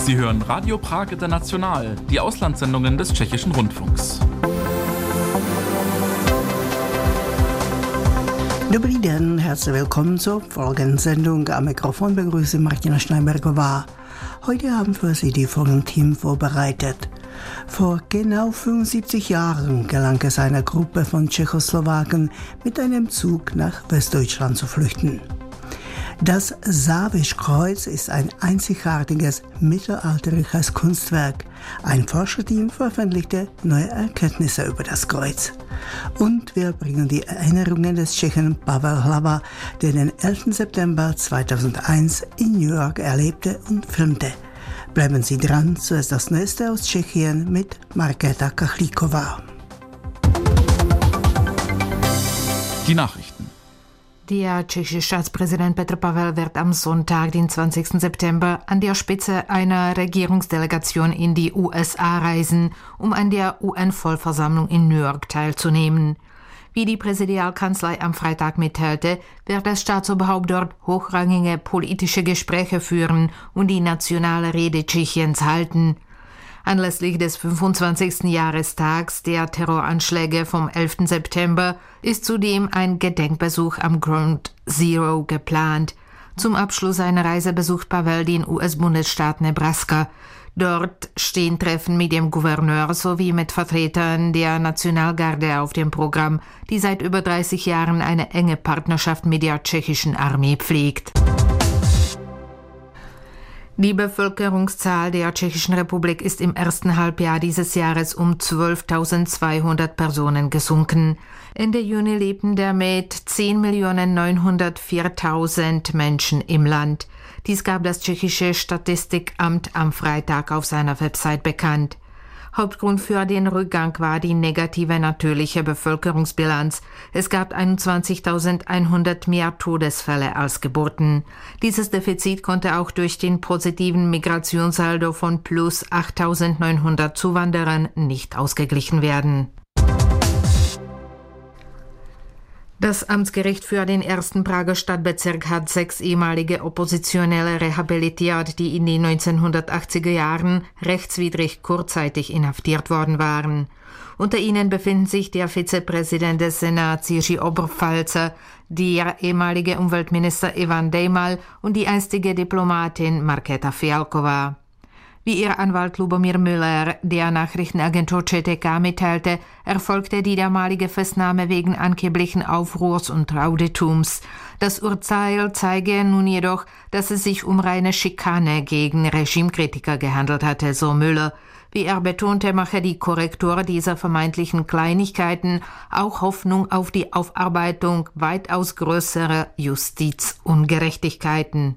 Sie hören Radio Prag International, die Auslandssendungen des Tschechischen Rundfunks. Dobrý den, herzlich willkommen zur folgenden Sendung. Am Mikrofon begrüße Martina Schneibergová. Heute haben für Sie die folgenden Themen vorbereitet. Vor genau 75 Jahren gelang es einer Gruppe von Tschechoslowaken, mit einem Zug nach Westdeutschland zu flüchten. Das Savischkreuz ist ein einzigartiges mittelalterliches Kunstwerk. Ein Forscherteam veröffentlichte neue Erkenntnisse über das Kreuz. Und wir bringen die Erinnerungen des Tschechen Pavel Hlava, der den 11. September 2001 in New York erlebte und filmte. Bleiben Sie dran, zuerst das Neueste aus Tschechien mit Markéta Kachlíková. Die Nachrichten. Der tschechische Staatspräsident Petr Pavel wird am Sonntag, den 20. September, an der Spitze einer Regierungsdelegation in die USA reisen, um an der UN-Vollversammlung in New York teilzunehmen. Wie die Präsidialkanzlei am Freitag mitteilte, wird das Staatsoberhaupt dort hochrangige politische Gespräche führen und die nationale Rede Tschechiens halten. Anlässlich des 25. Jahrestags der Terroranschläge vom 11. September ist zudem ein Gedenkbesuch am Ground Zero geplant. Zum Abschluss seiner Reise besucht Pavel den US-Bundesstaat Nebraska. Dort stehen Treffen mit dem Gouverneur sowie mit Vertretern der Nationalgarde auf dem Programm, die seit über 30 Jahren eine enge Partnerschaft mit der tschechischen Armee pflegt. Die Bevölkerungszahl der Tschechischen Republik ist im ersten Halbjahr dieses Jahres um 12.200 Personen gesunken. Ende Juni lebten damit 10.904.000 Menschen im Land. Dies gab das tschechische Statistikamt am Freitag auf seiner Website bekannt. Hauptgrund für den Rückgang war die negative natürliche Bevölkerungsbilanz. Es gab 21.100 mehr Todesfälle als Geburten. Dieses Defizit konnte auch durch den positiven Migrationssaldo von plus 8.900 Zuwanderern nicht ausgeglichen werden. Das Amtsgericht für den ersten Prager Stadtbezirk hat 6 ehemalige Oppositionelle rehabilitiert, die in den 1980er Jahren rechtswidrig kurzzeitig inhaftiert worden waren. Unter ihnen befinden sich der Vizepräsident des Senats Jiří Oberpfalzer, der ehemalige Umweltminister Ivan Dejmal und die einstige Diplomatin Markéta Fialková. Wie ihr Anwalt Lubomír Müller der Nachrichtenagentur ČTK mitteilte, erfolgte die damalige Festnahme wegen angeblichen Aufruhrs und Rauditums. Das Urteil zeige nun jedoch, dass es sich um reine Schikane gegen Regimekritiker gehandelt hatte, so Müller. Wie er betonte, mache die Korrektur dieser vermeintlichen Kleinigkeiten auch Hoffnung auf die Aufarbeitung weitaus größerer Justizungerechtigkeiten.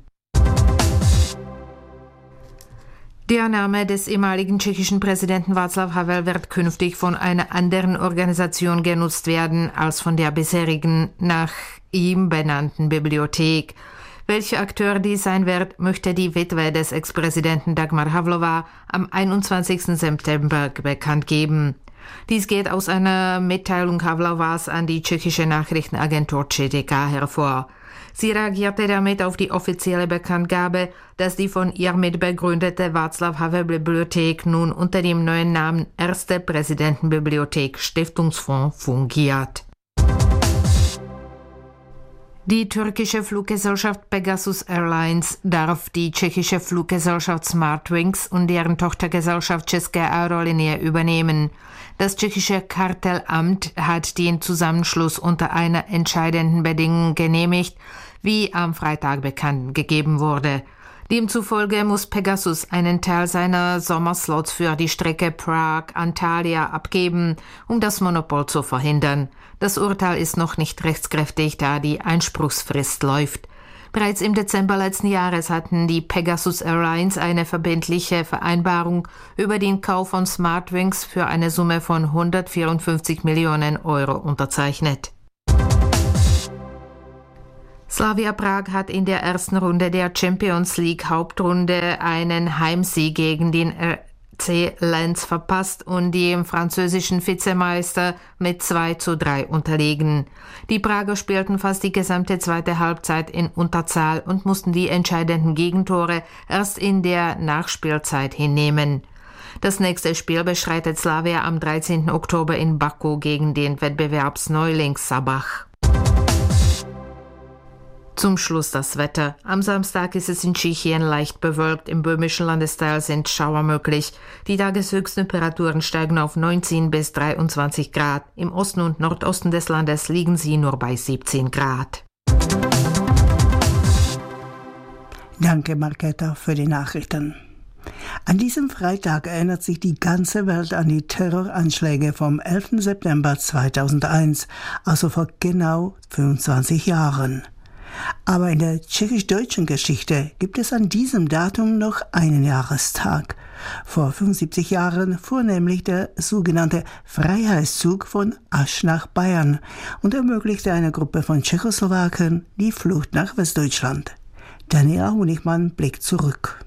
Der Name des ehemaligen tschechischen Präsidenten Václav Havel wird künftig von einer anderen Organisation genutzt werden als von der bisherigen nach ihm benannten Bibliothek. Welcher Akteur dies sein wird, möchte die Witwe des Ex-Präsidenten Dagmar Havlová am 21. September bekannt geben. Dies geht aus einer Mitteilung Havlovás an die tschechische Nachrichtenagentur ČTK hervor. Sie reagierte damit auf die offizielle Bekanntgabe, dass die von ihr mitbegründete Václav Havel Bibliothek nun unter dem neuen Namen Erste Präsidentenbibliothek Stiftungsfonds fungiert. Die türkische Fluggesellschaft Pegasus Airlines darf die tschechische Fluggesellschaft Smartwings und deren Tochtergesellschaft České Aerolinie übernehmen. Das tschechische Kartellamt hat den Zusammenschluss unter einer entscheidenden Bedingung genehmigt, wie am Freitag bekannt gegeben wurde. Demzufolge muss Pegasus einen Teil seiner Sommerslots für die Strecke Prag-Antalya abgeben, um das Monopol zu verhindern. Das Urteil ist noch nicht rechtskräftig, da die Einspruchsfrist läuft. Bereits im Dezember letzten Jahres hatten die Pegasus Airlines eine verbindliche Vereinbarung über den Kauf von Smartwings für eine Summe von 154 Millionen Euro unterzeichnet. Slavia Prag hat in der ersten Runde der Champions League Hauptrunde einen Heimsieg gegen den FC Lens verpasst und dem französischen Vizemeister mit 2:3 unterlegen. Die Prager spielten fast die gesamte zweite Halbzeit in Unterzahl und mussten die entscheidenden Gegentore erst in der Nachspielzeit hinnehmen. Das nächste Spiel bestreitet Slavia am 13. Oktober in Baku gegen den Wettbewerbsneuling Sabach. Zum Schluss das Wetter. Am Samstag ist es in Tschechien leicht bewölkt. Im böhmischen Landesteil sind Schauer möglich. Die Tageshöchsttemperaturen steigen auf 19 bis 23 Grad. Im Osten und Nordosten des Landes liegen sie nur bei 17 Grad. Danke, Marketa, für die Nachrichten. An diesem Freitag erinnert sich die ganze Welt an die Terroranschläge vom 11. September 2001, also vor genau 25 Jahren. Aber in der tschechisch-deutschen Geschichte gibt es an diesem Datum noch einen Jahrestag. Vor 75 Jahren fuhr nämlich der sogenannte Freiheitszug von Asch nach Bayern und ermöglichte einer Gruppe von Tschechoslowaken die Flucht nach Westdeutschland. Daniela Honigmann blickt zurück.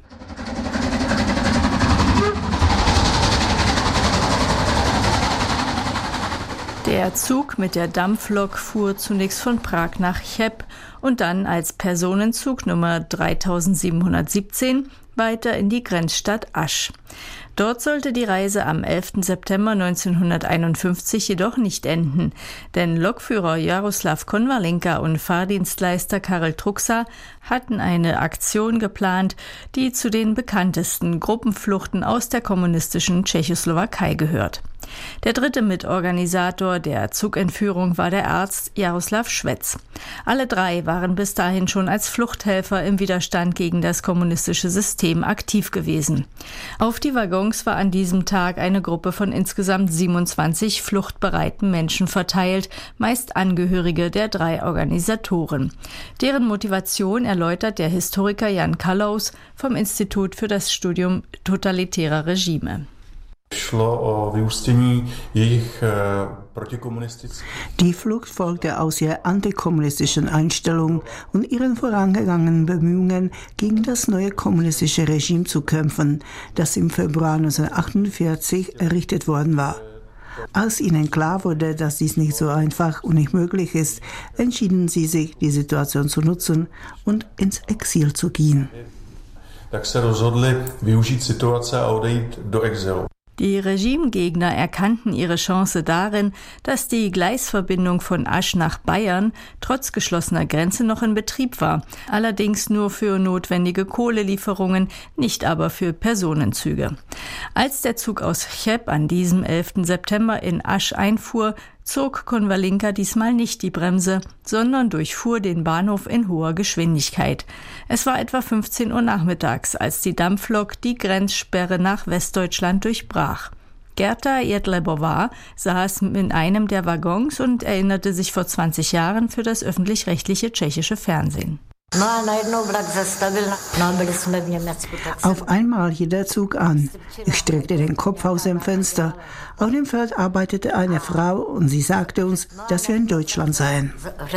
Der Zug mit der Dampflok fuhr zunächst von Prag nach Cheb und dann als Personenzug Nummer 3717 weiter in die Grenzstadt Asch. Dort sollte die Reise am 11. September 1951 jedoch nicht enden, denn Lokführer Jaroslav Konvalinka und Fahrdienstleister Karel Truxa hatten eine Aktion geplant, die zu den bekanntesten Gruppenfluchten aus der kommunistischen Tschechoslowakei gehört. Der dritte Mitorganisator der Zugentführung war der Arzt Jaroslav Schwetz. Alle drei waren bis dahin schon als Fluchthelfer im Widerstand gegen das kommunistische System aktiv gewesen. Auf die Waggons war an diesem Tag eine Gruppe von insgesamt 27 fluchtbereiten Menschen verteilt, meist Angehörige der drei Organisatoren. Deren Motivation erläutert der Historiker Jan Kallaus vom Institut für das Studium totalitärer Regime. Die Flucht folgte aus ihrer antikommunistischen Einstellung und ihren vorangegangenen Bemühungen, gegen das neue kommunistische Regime zu kämpfen, das im Februar 1948 errichtet worden war. Als ihnen klar wurde, dass dies nicht so einfach und nicht möglich ist, entschieden sie sich, die Situation zu nutzen und ins Exil zu gehen. Tak se rozhodli využít situace a odejít do exilu. Die Regimegegner erkannten ihre Chance darin, dass die Gleisverbindung von Asch nach Bayern trotz geschlossener Grenze noch in Betrieb war, allerdings nur für notwendige Kohlelieferungen, nicht aber für Personenzüge. Als der Zug aus Cheb an diesem 11. September in Asch einfuhr, zog Konvalinka diesmal nicht die Bremse, sondern durchfuhr den Bahnhof in hoher Geschwindigkeit. Es war etwa 15 Uhr nachmittags, als die Dampflok die Grenzsperre nach Westdeutschland durchbrach. Gerta Jedlebová saß in einem der Waggons und erinnerte sich vor 20 Jahren für das öffentlich-rechtliche tschechische Fernsehen. Auf einmal hielt der Zug an. Ich streckte den Kopf aus dem Fenster. Auf dem Feld arbeitete eine Frau und sie sagte uns, dass wir in Deutschland seien.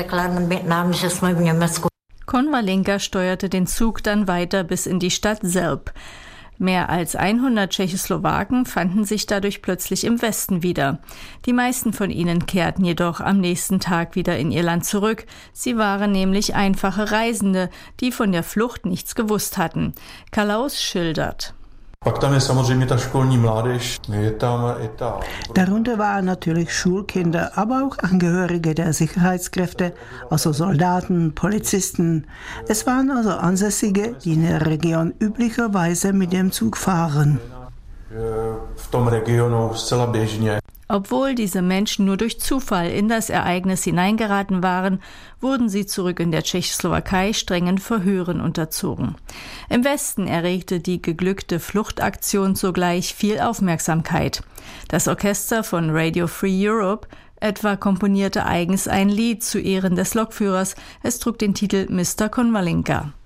Konvalinka steuerte den Zug dann weiter bis in die Stadt Selb. Mehr als 100 Tschechoslowaken fanden sich dadurch plötzlich im Westen wieder. Die meisten von ihnen kehrten jedoch am nächsten Tag wieder in ihr Land zurück. Sie waren nämlich einfache Reisende, die von der Flucht nichts gewusst hatten. Kallaus schildert. Darunter waren natürlich Schulkinder, aber auch Angehörige der Sicherheitskräfte, also Soldaten, Polizisten. Es waren also Ansässige, die in der Region üblicherweise mit dem Zug fahren. Obwohl diese Menschen nur durch Zufall in das Ereignis hineingeraten waren, wurden sie zurück in der Tschechoslowakei strengen Verhören unterzogen. Im Westen erregte die geglückte Fluchtaktion sogleich viel Aufmerksamkeit. Das Orchester von Radio Free Europe etwa komponierte eigens ein Lied zu Ehren des Lokführers. Es trug den Titel Mr. Konvalinka.